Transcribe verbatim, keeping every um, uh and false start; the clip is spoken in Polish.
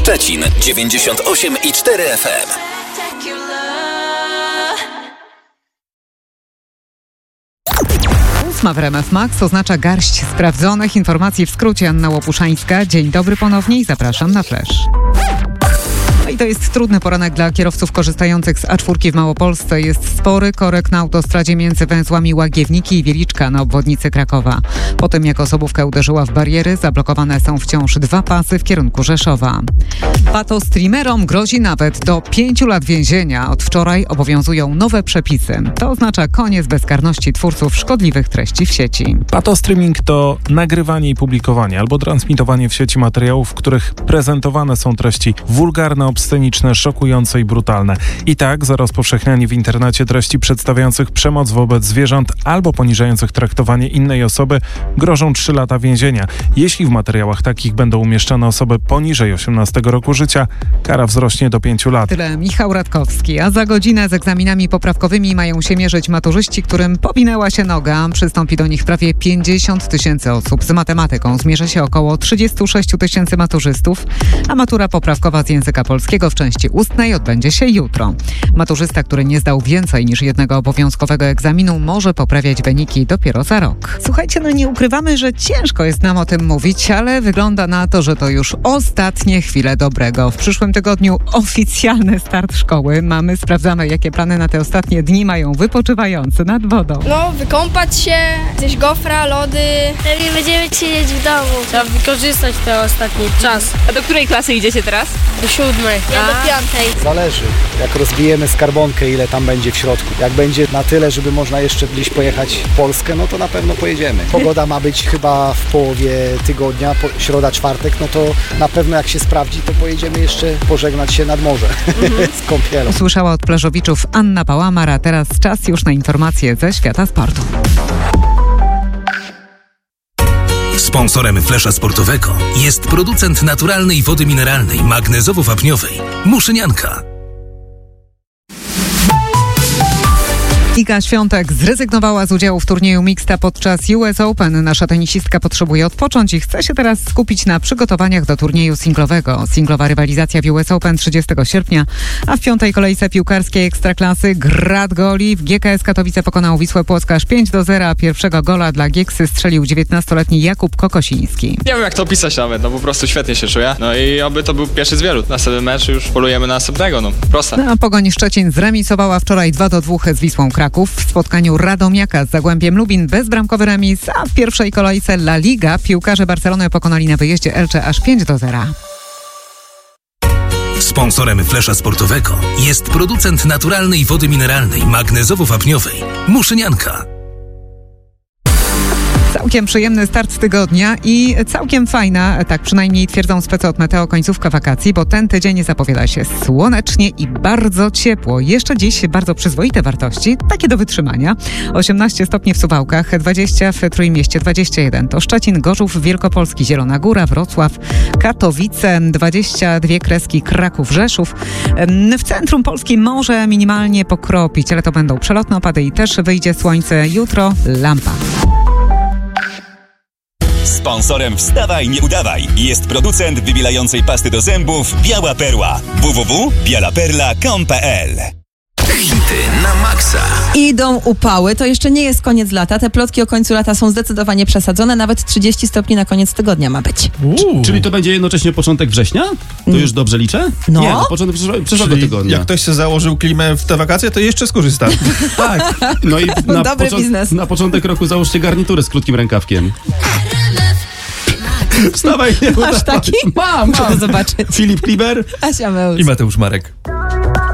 Szczecin dziewięćdziesiąt osiem i cztery F M. Ósma w R M F Max oznacza garść sprawdzonych informacji. W skrócie Anna Łopuszańska. Dzień dobry ponownie i zapraszam na Flash. No i to jest trudny poranek dla kierowców korzystających z A cztery w Małopolsce. Jest spory korek na autostradzie między węzłami Łagiewniki i Wieliczka na obwodnicy Krakowa. Po tym, jak osobówka uderzyła w bariery, zablokowane są wciąż dwa pasy w kierunku Rzeszowa. Patostreamerom grozi nawet do pięciu lat więzienia. Od wczoraj obowiązują nowe przepisy. To oznacza koniec bezkarności twórców szkodliwych treści w sieci. Patostreaming to nagrywanie i publikowanie albo transmitowanie w sieci materiałów, w których prezentowane są treści wulgarne, obsceniczne, szokujące i brutalne. I tak za rozpowszechnianie w internecie treści przedstawiających przemoc wobec zwierząt albo poniżających traktowanie innej osoby grożą trzy lata więzienia. Jeśli w materiałach takich będą umieszczane osoby poniżej osiemnastego roku życia, kara wzrośnie do pięciu lat. Tyle Michał Radkowski, a za godzinę z egzaminami poprawkowymi mają się mierzyć maturzyści, którym powinęła się noga. Przystąpi do nich prawie pięćdziesiąt tysięcy osób. Z matematyką zmierzy się około trzydzieści sześć tysięcy maturzystów, a matura poprawkowa z języka polskiego w części ustnej odbędzie się jutro. Maturzysta, który nie zdał więcej niż jednego obowiązkowego egzaminu, może poprawiać wyniki dopiero za rok. Słuchajcie, no nie ukrywamy, że ciężko jest nam o tym mówić, ale wygląda na to, że to już ostatnie chwile dobrego. W przyszłym tygodniu oficjalny start szkoły. Mamy, sprawdzamy, jakie plany na te ostatnie dni mają wypoczywający nad wodą. No, wykąpać się, zjeść gofra, lody. Pewnie będziemy siedzieć w domu. Trzeba wykorzystać ten ostatni czas. A do której klasy idziecie teraz? Do siódmej. Ja do piątej. Zależy, jak rozbijemy skarbonkę, ile tam będzie w środku. Jak będzie na tyle, żeby można jeszcze gdzieś pojechać w Polskę, no to na pewno pojedziemy. Pogoda ma być chyba w połowie tygodnia, po, środa, czwartek, no to na pewno jak się sprawdzi, to pojedziemy jeszcze pożegnać się nad morze mhm. z kąpielą. Usłyszała od plażowiczów Anna Pałamar, a teraz czas już na informacje ze świata sportu. Sponsorem Flesza Sportowego jest producent naturalnej wody mineralnej magnezowo-wapniowej Muszynianka. Iga Świątek zrezygnowała z udziału w turnieju mixta podczas U S Open. Nasza tenisistka potrzebuje odpocząć i chce się teraz skupić na przygotowaniach do turnieju singlowego. Singlowa rywalizacja w U S Open trzydziestego sierpnia, a w piątej kolejce piłkarskiej Ekstraklasy Grad Goli w G K S Katowice pokonał Wisłę Płock aż pięć do zera. Pierwszego gola dla Gieksy strzelił dziewiętnastoletni Jakub Kokosiński. Nie wiem, jak to opisać nawet, no po prostu świetnie się czuję. No i oby to był pierwszy z wielu. Następny mecz już polujemy na następnego, no proste. No, a Pogoń Szczecin zremisowała wczoraj dwa do dwóch z Wisłą Kraków. W spotkaniu Radomiaka z Zagłębiem Lubin bezbramkowy remis, a w pierwszej kolejce La Liga piłkarze Barcelony pokonali na wyjeździe Elche aż pięć do zera. Sponsorem Flesza Sportowego jest producent naturalnej wody mineralnej magnezowo-wapniowej Muszynianka. Całkiem przyjemny start tygodnia i całkiem fajna, tak przynajmniej twierdzą specy od Meteo, końcówka wakacji, bo ten tydzień zapowiada się słonecznie i bardzo ciepło. Jeszcze dziś bardzo przyzwoite wartości, takie do wytrzymania. osiemnaście stopni w Suwałkach, dwadzieścia w Trójmieście, dwadzieścia jeden to Szczecin, Gorzów Wielkopolski, Zielona Góra, Wrocław, Katowice, dwadzieścia dwie kreski Kraków, Rzeszów. W centrum Polski może minimalnie pokropić, ale to będą przelotne opady i też wyjdzie słońce. Jutro lampa. Sponsorem Wstawaj, nie udawaj jest producent wybielającej pasty do zębów Biała Perła. w w w kropka biała perla kropka com kropka p l. Hity na maksa. Idą upały, to jeszcze nie jest koniec lata. Te plotki o końcu lata są zdecydowanie przesadzone. Nawet trzydzieści stopni na koniec tygodnia ma być. Uuu. Czyli to będzie jednocześnie początek września? To już dobrze liczę? No. Nie, to początek przyszłego, przyszłego tygodnia. Jak ktoś sobie założył klimę w te wakacje, to jeszcze skorzysta. Tak. No i na, Dobry począ- biznes. na początek roku załóżcie garnitury z krótkim rękawkiem. Wstawaj, nie udawaj. Masz taki? Mam, Muszę mam. to zobaczyć. Filip Kliber Asia Meus I Mateusz Marek.